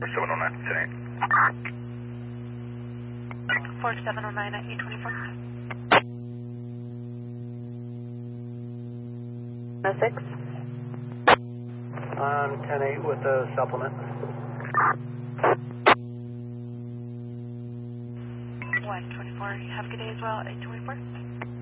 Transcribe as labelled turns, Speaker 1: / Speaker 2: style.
Speaker 1: 4709 at 824.
Speaker 2: 6.
Speaker 3: On 10-8 with a supplement.
Speaker 1: 124, have a good day as well, 824.